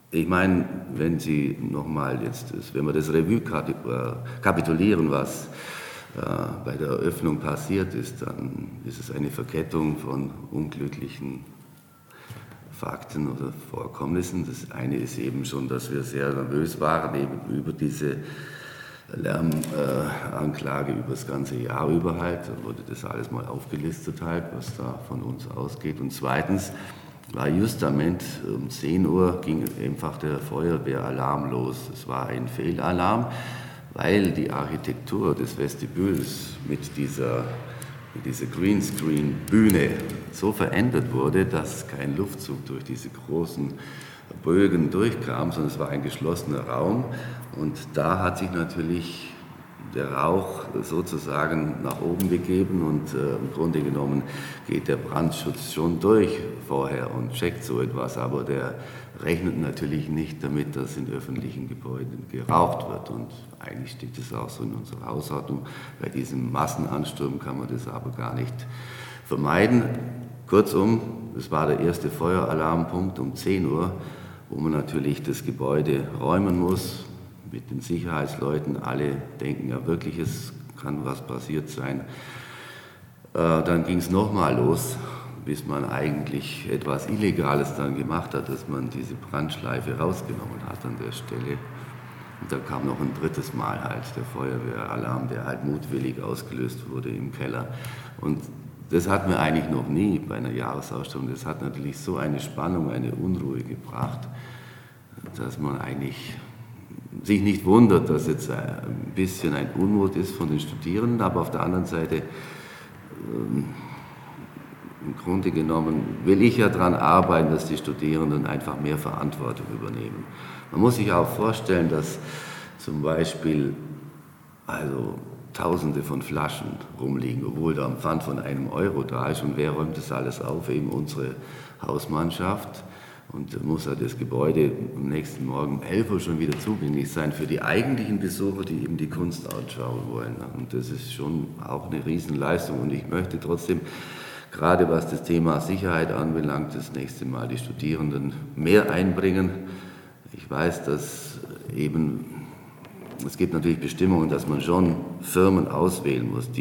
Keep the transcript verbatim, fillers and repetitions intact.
Ich meine, wenn Sie nochmal jetzt, wenn wir das Revue kapitulieren, was äh, bei der Eröffnung passiert ist, dann ist es eine Verkettung von unglücklichen Fakten oder Vorkommnissen. Das eine ist eben schon, dass wir sehr nervös waren eben über diese Lärmanklage äh, über das ganze Jahr über halt. Da wurde das alles mal aufgelistet halt, was da von uns ausgeht. Und zweitens war justament um zehn Uhr ging einfach der Feuerwehralarm los. Es war ein Fehlalarm, weil die Architektur des Vestibüls mit dieser, mit dieser Greenscreen-Bühne so verändert wurde, dass kein Luftzug durch diese großen Bögen durchkam, sondern es war ein geschlossener Raum. Und da hat sich natürlich der Rauch sozusagen nach oben begeben und äh, im Grunde genommen geht der Brandschutz schon durch vorher und checkt so etwas, aber der rechnet natürlich nicht damit, dass in öffentlichen Gebäuden geraucht wird und eigentlich steht es auch so in unserer Hausordnung. Bei diesem Massenansturm kann man das aber gar nicht vermeiden. Kurzum, es war der erste Feueralarmpunkt um zehn Uhr, wo man natürlich das Gebäude räumen muss, mit den Sicherheitsleuten, alle denken ja wirklich, es kann was passiert sein. Äh, dann ging es nochmal los, bis man eigentlich etwas Illegales dann gemacht hat, dass man diese Brandschleife rausgenommen hat an der Stelle. Und da kam noch ein drittes Mal halt der Feuerwehralarm, der halt mutwillig ausgelöst wurde im Keller. Und das hatten wir eigentlich noch nie bei einer Jahresausstellung. Das hat natürlich so eine Spannung, eine Unruhe gebracht, dass man eigentlich sich nicht wundert, dass jetzt ein bisschen ein Unmut ist von den Studierenden, aber auf der anderen Seite, ähm, im Grunde genommen, will ich ja daran arbeiten, dass die Studierenden einfach mehr Verantwortung übernehmen. Man muss sich auch vorstellen, dass zum Beispiel also Tausende von Flaschen rumliegen, obwohl da ein Pfand von einem Euro da ist. Und wer räumt das alles auf? Eben unsere Hausmannschaft. Und muss ja das Gebäude am nächsten Morgen um elf Uhr schon wieder zugänglich sein für die eigentlichen Besucher, die eben die Kunst anschauen wollen. Und das ist schon auch eine Riesenleistung. Und ich möchte trotzdem, gerade was das Thema Sicherheit anbelangt, das nächste Mal die Studierenden mehr einbringen. Ich weiß, dass eben, es gibt natürlich Bestimmungen, dass man schon Firmen auswählen muss,